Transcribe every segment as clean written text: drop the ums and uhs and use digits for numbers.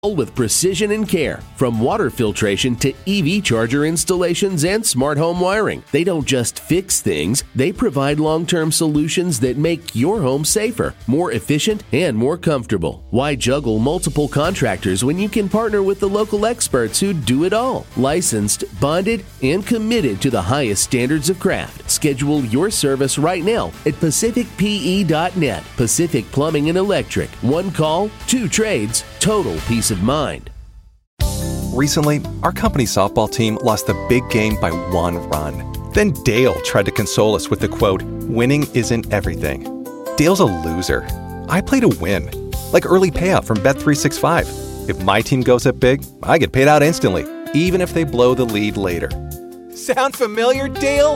With precision and care, from water filtration to EV charger installations and smart home wiring. They don't just fix things, they provide long-term solutions that make your home safer, more efficient, and more comfortable. Why juggle multiple contractors when you can partner with the local experts who do it all? Licensed, bonded, and committed to the highest standards of craft. Schedule your service right now at PacificPE.net. Pacific Plumbing and Electric. One call, 2 trades, total peace of mind. Recently, our company softball team lost the big game by 1 run. Then Dale tried to console us with the quote, "Winning isn't everything." Dale's a loser. I play to win. Like early payout from Bet365. If my team goes up big, I get paid out instantly, even if they blow the lead later. Sound familiar, Dale?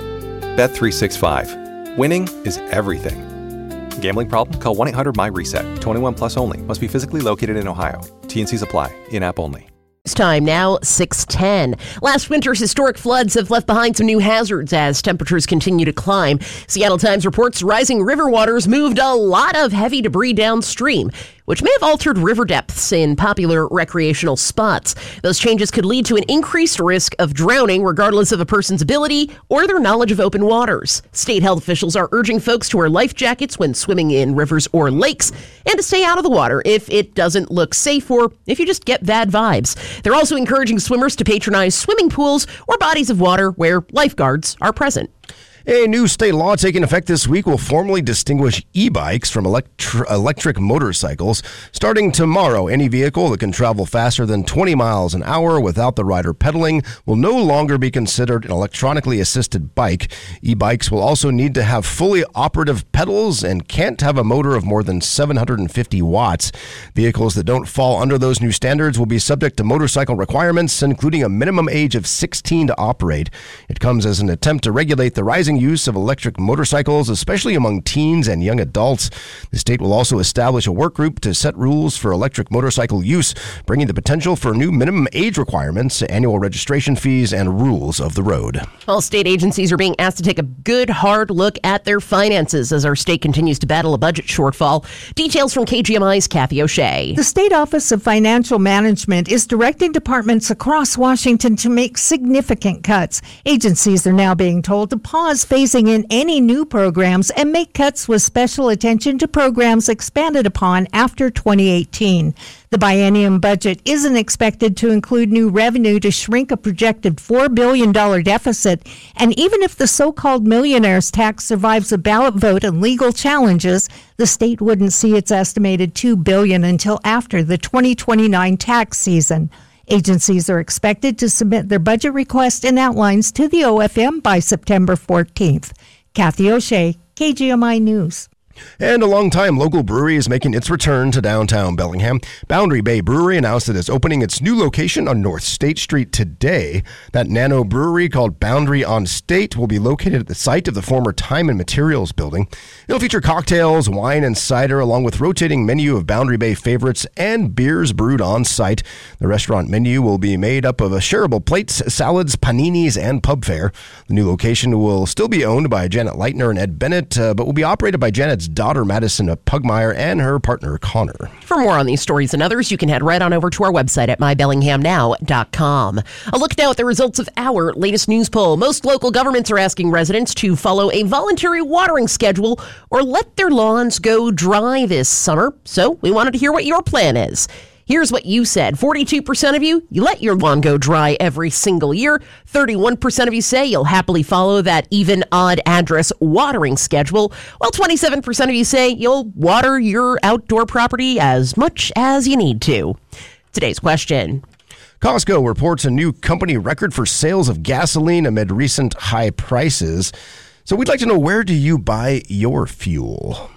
Bet365. Winning is everything. Gambling problem? Call 1-800-MY-RESET. 21 plus only. Must be physically located in Ohio. T&Cs apply. In-app only. It's time now, 6:10. Last winter's historic floods have left behind some new hazards as temperatures continue to climb. Seattle Times reports rising river waters moved a lot of heavy debris downstream, which may have altered river depths in popular recreational spots. Those changes could lead to an increased risk of drowning regardless of a person's ability or their knowledge of open waters. State health officials are urging folks to wear life jackets when swimming in rivers or lakes and to stay out of the water if it doesn't look safe or if you just get bad vibes. They're also encouraging swimmers to patronize swimming pools or bodies of water where lifeguards are present. A new state law taking effect this week will formally distinguish e-bikes from electric motorcycles. Starting tomorrow, any vehicle that can travel faster than 20 miles an hour without the rider pedaling will no longer be considered an electronically assisted bike. E-bikes will also need to have fully operative pedals and can't have a motor of more than 750 watts. Vehicles that don't fall under those new standards will be subject to motorcycle requirements, including a minimum age of 16 to operate. It comes as an attempt to regulate the rising use of electric motorcycles, especially among teens and young adults. The state will also establish a work group to set rules for electric motorcycle use, bringing the potential for new minimum age requirements, annual registration fees, and rules of the road. All state agencies are being asked to take a good, hard look at their finances as our state continues to battle a budget shortfall. Details from KGMI's Kathy O'Shea. The State Office of Financial Management is directing departments across Washington to make significant cuts. Agencies are now being told to pause phasing in any new programs and make cuts with special attention to programs expanded upon after 2018. The biennium budget isn't expected to include new revenue to shrink a projected $4 billion deficit, and even if the so-called millionaire's tax survives a ballot vote and legal challenges, the state wouldn't see its estimated $2 billion until after the 2029 tax season. Agencies are expected to submit their budget request and outlines to the OFM by September 14th. Kathy O'Shea, KGMI News. And a longtime local brewery is making its return to downtown Bellingham. Boundary Bay Brewery announced that it's opening its new location on North State Street today. That nano brewery called Boundary on State will be located at the site of the former Time and Materials building. It'll feature cocktails, wine, and cider, along with rotating menu of Boundary Bay favorites and beers brewed on site. The restaurant menu will be made up of shareable plates, salads, paninis, and pub fare. The new location will still be owned by Janet Leitner and Ed Bennett, but will be operated by Janet's daughter, Madison Pugmire, and her partner, Connor. For more on these stories and others, you can head right on over to our website at mybellinghamnow.com. A look now at the results of our latest news poll. Most local governments are asking residents to follow a voluntary watering schedule or let their lawns go dry this summer. So we wanted to hear what your plan is. Here's what you said. 42% of you let your lawn go dry every single year. 31% of you say you'll happily follow that even odd address watering schedule, while 27% of you say you'll water your outdoor property as much as you need to. Today's question. Costco reports a new company record for sales of gasoline amid recent high prices. So we'd like to know, where do you buy your fuel?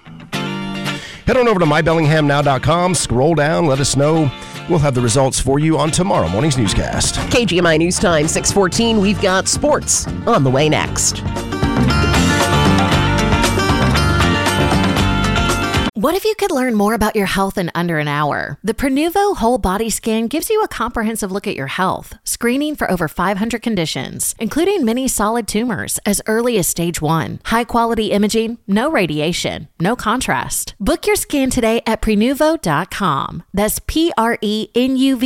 Head on over to mybellinghamnow.com, scroll down, let us know. We'll have the results for you on tomorrow morning's newscast. KGMI News Time, 6:14. We've got sports on the way next. What if you could learn more about your health in under an hour? The Prenuvo Whole Body Scan gives you a comprehensive look at your health, screening for over 500 conditions, including many solid tumors as early as stage 1. High-quality imaging, no radiation, no contrast. Book your scan today at Prenuvo.com. That's Prenuv